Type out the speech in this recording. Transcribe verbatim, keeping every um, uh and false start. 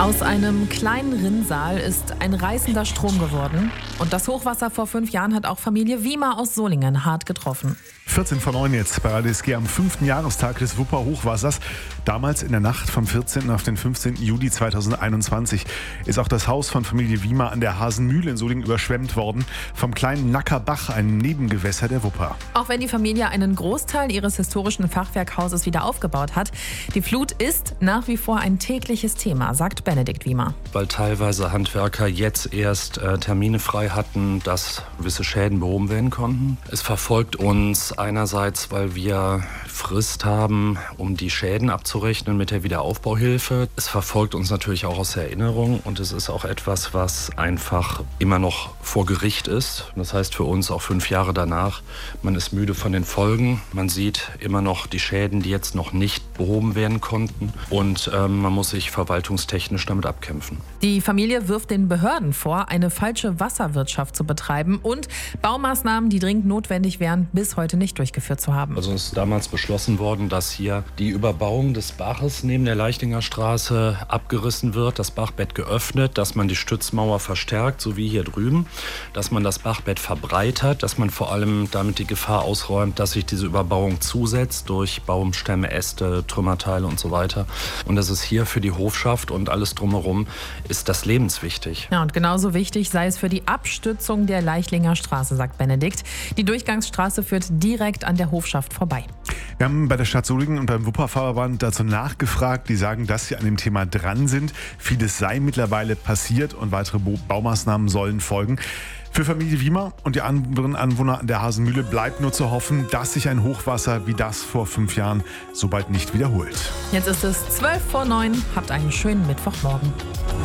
Aus einem kleinen Rinnsal ist ein reißender Strom geworden. Und das Hochwasser vor fünf Jahren hat auch Familie Wiemer aus Solingen hart getroffen. vierzehn vor neun jetzt bei A D S G am fünften Jahrestag des Wupper-Hochwassers. Damals in der Nacht vom vierzehnten auf den fünfzehnten Juli zweitausendeinundzwanzig ist auch das Haus von Familie Wiemer an der Hasenmühle in Solingen überschwemmt worden. Vom kleinen Nackerbach, einem Nebengewässer der Wupper. Auch wenn die Familie einen Großteil ihres historischen Fachwerkhauses wieder aufgebaut hat, die Flut ist nach wie vor ein tägliches Thema, sagt Benedikt Wiemer. Weil teilweise Handwerker jetzt erst äh, Termine frei hatten, dass gewisse Schäden behoben werden konnten. Es verfolgt uns einerseits, weil wir Frist haben, um die Schäden abzurechnen mit der Wiederaufbauhilfe. Es verfolgt uns natürlich auch aus der Erinnerung und es ist auch etwas, was einfach immer noch vor Gericht ist. Das heißt für uns auch fünf Jahre danach, man ist müde von den Folgen. Man sieht immer noch die Schäden, die jetzt noch nicht behoben werden konnten und ähm, man muss sich verwaltungstechnisch damit abkämpfen. Die Familie wirft den Behörden vor, eine falsche Wasserwirtschaft zu betreiben und Baumaßnahmen, die dringend notwendig wären, bis heute nicht durchgeführt zu haben. Also es ist damals beschlossen worden, dass hier die Überbauung des Baches neben der Leichtinger Straße abgerissen wird, das Bachbett geöffnet, dass man die Stützmauer verstärkt, so wie hier drüben, dass man das Bachbett verbreitert, dass man vor allem damit die Gefahr ausräumt, dass sich diese Überbauung zusetzt durch Baumstämme, Äste, Trümmerteile und so weiter. Und das ist hier für die Hofschaft und alles drumherum ist das lebenswichtig. Ja, und genauso wichtig sei es für die Abstützung der Leichlinger Straße, sagt Benedikt. Die Durchgangsstraße führt direkt an der Hofschaft vorbei. Wir haben bei der Stadt Solingen und beim Wupperverband dazu nachgefragt. Die sagen, dass sie an dem Thema dran sind. Vieles sei mittlerweile passiert und weitere Baumaßnahmen sollen folgen. Für Familie Wiemer und die anderen Anwohner an der Hasenmühle bleibt nur zu hoffen, dass sich ein Hochwasser wie das vor fünf Jahren so bald nicht wiederholt. Jetzt ist es zwölf vor neun. Habt einen schönen Mittwochmorgen.